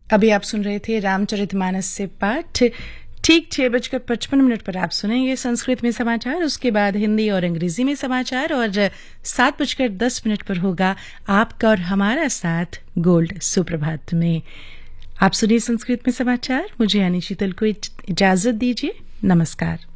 अभी आप सुन रहे थे रामचरितमानस से पाठ। ठीक 6:55 पर आप सुनेंगे संस्कृत में समाचार, उसके बाद हिंदी और अंग्रेजी में समाचार, और 7:10 पर होगा आपका और हमारा साथ गोल्ड सुप्रभात में। आप सुनिए संस्कृत में समाचार। मुझे यानी शीतल को इजाजत दीजिए। नमस्कार।